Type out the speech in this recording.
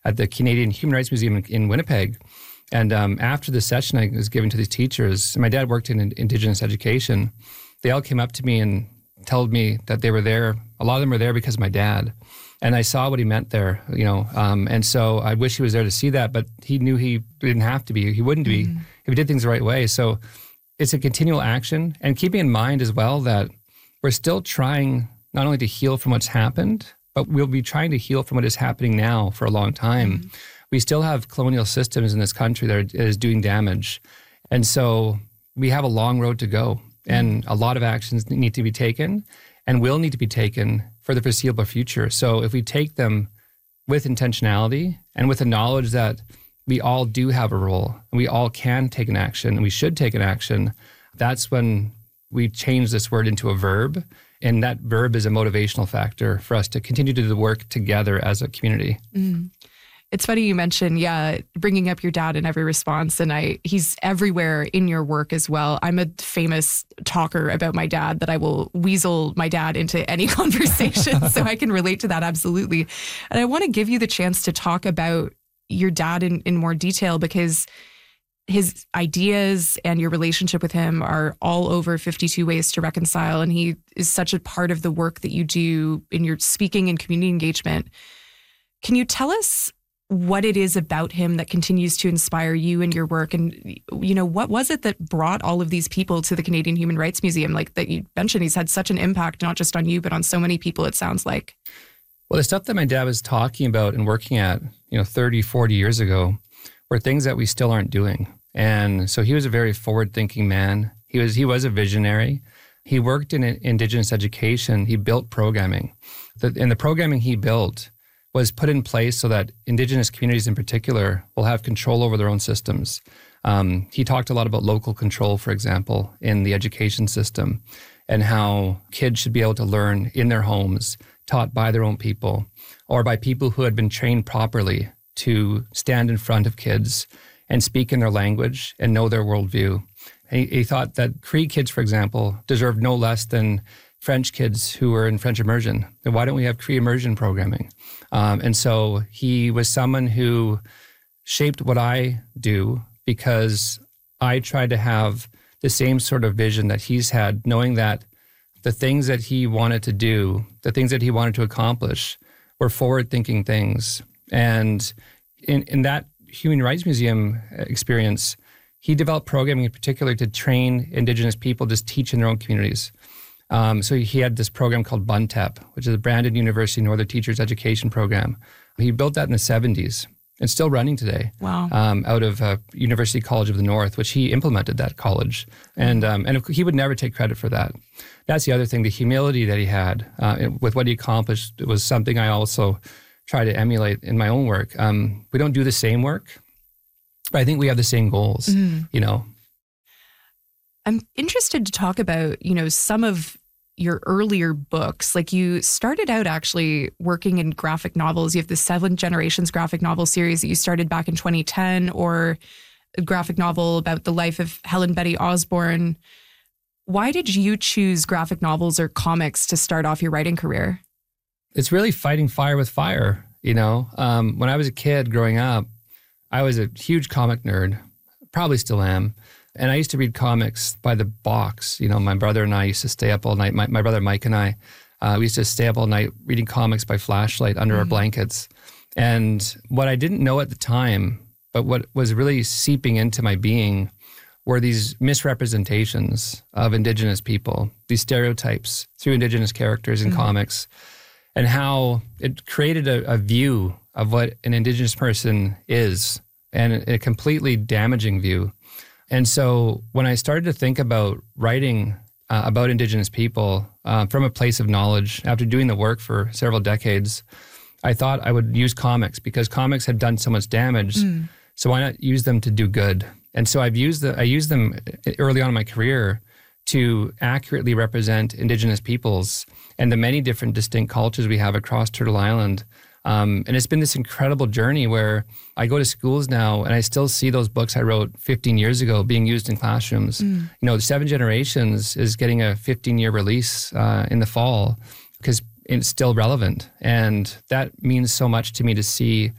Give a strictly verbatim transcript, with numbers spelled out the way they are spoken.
at the Canadian Human Rights Museum in, in Winnipeg. And um, after the session I was giving to these teachers, my dad worked in Indigenous education. They all came up to me and told me that they were there. A lot of them were there because of my dad. And I saw what he meant there, you know. Um, and so I wish he was there to see that, but he knew he didn't have to be. He wouldn't be mm. if he did things the right way. So it's a continual action. And keeping in mind as well that we're still trying not only to heal from what's happened, but we'll be trying to heal from what is happening now for a long time. Mm. We still have colonial systems in this country that, are, that is doing damage. And so we have a long road to go. And a lot of actions need to be taken and will need to be taken for the foreseeable future. So if we take them with intentionality and with the knowledge that we all do have a role and we all can take an action and we should take an action, that's when we change this word into a verb. And that verb is a motivational factor for us to continue to do the work together as a community. Mm. It's funny you mentioned, yeah, bringing up your dad in every response, and I he's everywhere in your work as well. I'm a famous talker about my dad that I will weasel my dad into any conversation, so I can relate to that absolutely. And I want to give you the chance to talk about your dad in, in more detail because his ideas and your relationship with him are all over fifty-two Ways to Reconcile, and he is such a part of the work that you do in your speaking and community engagement. Can you tell us what it is about him that continues to inspire you in your work? And, you know, what was it that brought all of these people to the Canadian Human Rights Museum? Like that you mentioned, he's had such an impact, not just on you, but on so many people, it sounds like. Well, the stuff that my dad was talking about and working at, you know, thirty, forty years ago were things that we still aren't doing. And so he was a very forward-thinking man. He was, he was a visionary. He worked in Indigenous education. He built programming. The, and the programming he built was put in place so that Indigenous communities in particular will have control over their own systems. Um, he talked a lot about local control, for example, in the education system, and how kids should be able to learn in their homes, taught by their own people, or by people who had been trained properly to stand in front of kids and speak in their language and know their worldview. And he, he thought that Cree kids, for example, deserved no less than French kids who were in French immersion. And why don't we have Cree immersion programming? Um, and so he was someone who shaped what I do because I tried to have the same sort of vision that he's had, knowing that the things that he wanted to do, the things that he wanted to accomplish were forward-thinking things. And in, in that Human Rights Museum experience, he developed programming in particular to train Indigenous people to teach in their own communities. Um, so he had this program called B U N T E P, which is the Brandon University Northern Teachers Education Program. He built that in the seventies. It's still running today. Wow. Um, out of uh, University College of the North, which he implemented that college. And um, and he would never take credit for that. That's the other thing, the humility that he had uh, with what he accomplished was something I also try to emulate in my own work. Um, we don't do the same work, but I think we have the same goals, mm-hmm. you know. I'm interested to talk about, you know, some of your earlier books. Like you started out actually working in graphic novels. You have the Seven Generations graphic novel series that you started back in twenty ten, or a graphic novel about the life of Helen Betty Osborne. Why did you choose graphic novels or comics to start off your writing career? It's really fighting fire with fire, you know. Um, when I was a kid growing up, I was a huge comic nerd, probably still am. And I used to read comics by the box. You know, my brother and I used to stay up all night. My, my brother Mike and I, uh, we used to stay up all night reading comics by flashlight under mm-hmm. our blankets. And what I didn't know at the time, but what was really seeping into my being were these misrepresentations of Indigenous people, these stereotypes through Indigenous characters in mm-hmm. comics, and how it created a, a view of what an Indigenous person is, and a, a completely damaging view. And so when I started to think about writing uh, about Indigenous people uh, from a place of knowledge, after doing the work for several decades, I thought I would use comics because comics had done so much damage. Mm. So why not use them to do good? And so I've used the, I used them early on in my career to accurately represent Indigenous peoples and the many different distinct cultures we have across Turtle Island. Um, and it's been this incredible journey where I go to schools now and I still see those books I wrote fifteen years ago being used in classrooms. Mm. You know, Seven Generations is getting a fifteen-year release uh, in the fall because it's still relevant. And that means so much to me to see